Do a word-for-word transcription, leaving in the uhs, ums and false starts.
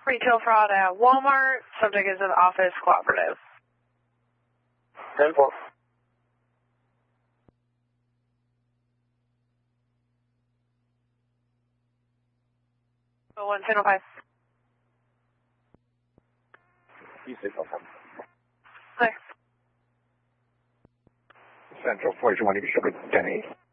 Retail fraud at Walmart. Subject is an office cooperative. ten four. Oh, one ten oh five. You say no. Six. Central forty-one, you can show me ten eight.